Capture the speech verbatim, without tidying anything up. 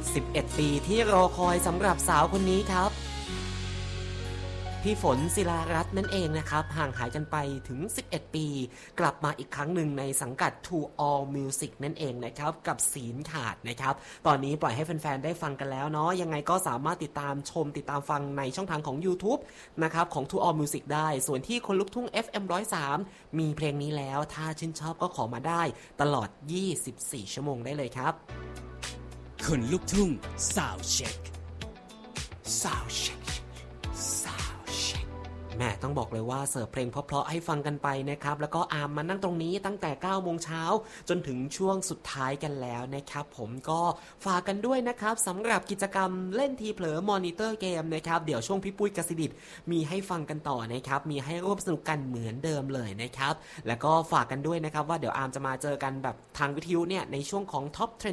สิบเอ็ดปีที่รอคอยสำหรับสาวคนนี้ครับพี่ฝนศิลารัตน์นั่นเองนะครับห่างหายกันไปถึงสิบเอ็ดปีกลับมาอีกครั้งหนึ่งในสังกัด To All Music นั่นเองนะครับกับศีลขาดนะครับตอนนี้ปล่อยให้แฟนๆได้ฟังกันแล้วเนาะยังไงก็สามารถติดตามชมติดตามฟังในช่องทางของ YouTube นะครับของ To All Music ได้ส่วนที่คนลุกทุ่ง เอฟ เอ็ม หนึ่งร้อยสาม มีเพลงนี้แล้วถ้าชื่นชอบก็ขอมาได้ตลอดยี่สิบสี่ชั่วโมงได้เลยครับคนลุกทุ่ง Sound Check Sound Check แม่ต้องบอกเลยว่าเสิร์ฟเพลงเพราะๆให้ฟังกันไปนะครับแล้วก็อามมานั่งตรงนี้ตั้งแต่เก้าโมงเช้าจนถึงช่วงสุดท้ายกันแล้วนะครับผมก็ฝากกันด้วยนะครับสำหรับกิจกรรมเล่นทีเผลอมอนิเตอร์เกมนะครับเดี๋ยวช่วงพี่ปุ้ยกสิดิษฐ์มีให้ฟังกันต่อนะครับมีให้ร่วมสนุกกันเหมือนเดิมเลยนะครับแล้วก็ฝากกันด้วยนะครับว่าเดี๋ยวอามจะมาเจอกันแบบทางวิทยุเนี่ยในช่วงของ Top